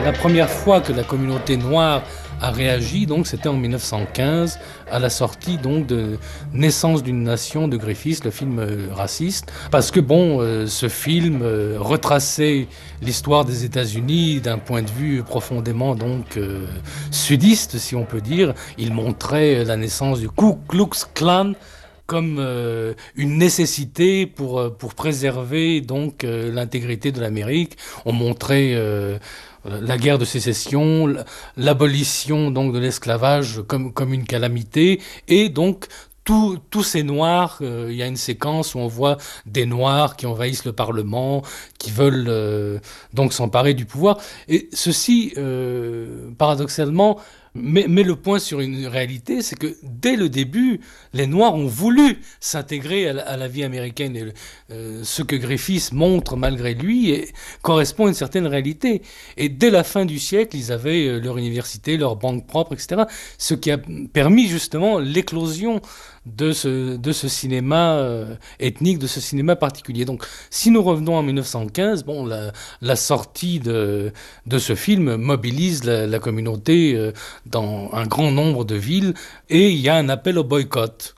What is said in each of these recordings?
la première fois que la communauté noire a réagi, donc c'était en 1915, à la sortie donc de Naissance d'une nation de Griffith, le film raciste, parce que ce film retraçait l'histoire des États-Unis d'un point de vue profondément donc sudiste, si on peut dire. Il montrait la naissance du Ku Klux Klan comme une nécessité pour préserver donc l'intégrité de l'Amérique. On montrait la guerre de sécession, l'abolition donc de l'esclavage comme une calamité, et donc tous ces Noirs, il y a une séquence où on voit des Noirs qui envahissent le Parlement, qui veulent donc s'emparer du pouvoir. Et ceci, paradoxalement, met le point sur une réalité, c'est que dès le début, les Noirs ont voulu s'intégrer à la vie américaine. Et ce que Griffith montre malgré lui correspond à une certaine réalité. Et dès la fin du siècle, ils avaient leur université, leur banque propre, etc. Ce qui a permis justement l'éclosion de ce cinéma ethnique, de ce cinéma particulier. Donc, si nous revenons en 1915, la sortie de ce film mobilise la communauté dans un grand nombre de villes, et il y a un appel au boycott.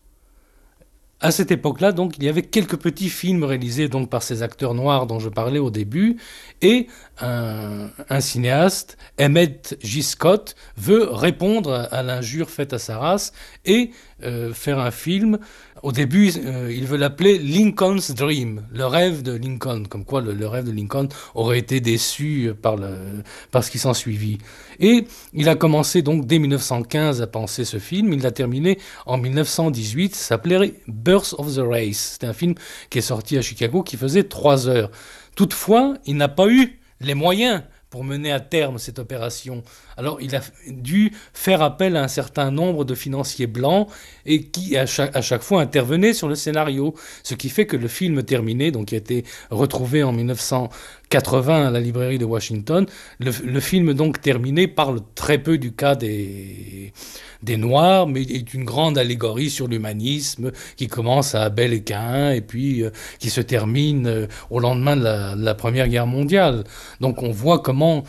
À cette époque-là, donc, il y avait quelques petits films réalisés donc par ces acteurs noirs dont je parlais au début, et un cinéaste, Emmett G. Scott, veut répondre à l'injure faite à sa race et faire un film. Au début, il veut l'appeler Lincoln's Dream, le rêve de Lincoln, comme quoi le rêve de Lincoln aurait été déçu par ce qui s'en suivit. Et il a commencé donc dès 1915 à penser ce film. Il l'a terminé en 1918. Ça s'appelait Birth of the Race. C'était un film qui est sorti à Chicago qui faisait 3 heures. Toutefois, il n'a pas eu les moyens pour mener à terme cette opération. Alors, il a dû faire appel à un certain nombre de financiers blancs et qui, à chaque fois, intervenaient sur le scénario. Ce qui fait que le film terminé, donc qui a été retrouvé en 1980 à la librairie de Washington, le film donc terminé parle très peu du cas des Noirs, mais est une grande allégorie sur l'humanisme qui commence à Abel et Caïn et puis qui se termine au lendemain de la Première Guerre mondiale. Donc on voit comment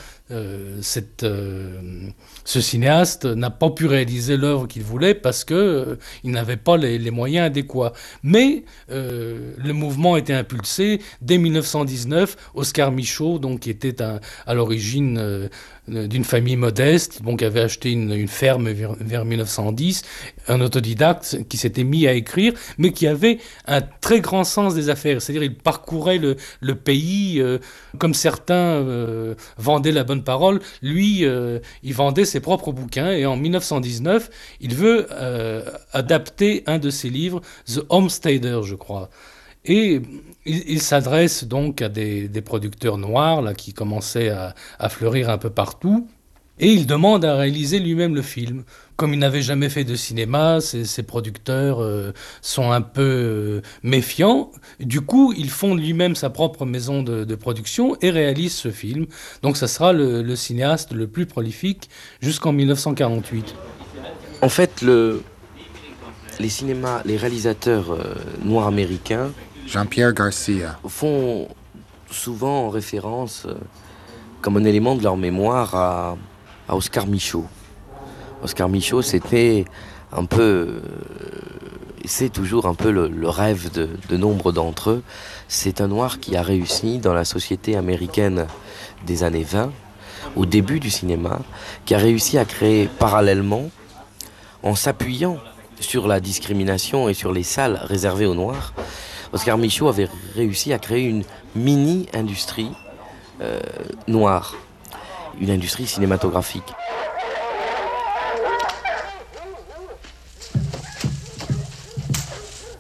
ce cinéaste n'a pas pu réaliser l'œuvre qu'il voulait parce qu'il n'avait pas les moyens adéquats. Mais le mouvement était impulsé. Dès 1919, Oscar Micheaux, donc, qui était à l'origine d'une famille modeste, qui avait acheté une ferme vers 1910, un autodidacte qui s'était mis à écrire, mais qui avait un très grand sens des affaires. C'est-à-dire il parcourait le pays, comme certains vendaient la bonne parole. Lui, il vendait ses propres bouquins, et en 1919, il veut adapter un de ses livres, The Homesteader, je crois. Et il s'adresse donc à des producteurs noirs là, qui commençaient à fleurir un peu partout, et il demande à réaliser lui-même le film. Comme il n'avait jamais fait de cinéma, ses producteurs sont un peu méfiants. Du coup, il fonde lui-même sa propre maison de production et réalise ce film. Donc ça sera le cinéaste le plus prolifique jusqu'en 1948. En fait, les réalisateurs noirs américains Jean-Pierre Garcia font souvent référence comme un élément de leur mémoire à Oscar Micheaux. Oscar Micheaux, c'était un peu, c'est toujours un peu le rêve de nombre d'entre eux. C'est un noir qui a réussi dans la société américaine des années 20, au début du cinéma, qui a réussi à créer parallèlement, en s'appuyant sur la discrimination et sur les salles réservées aux Noirs, Oscar Micheaux avait réussi à créer une mini-industrie noire, une industrie cinématographique.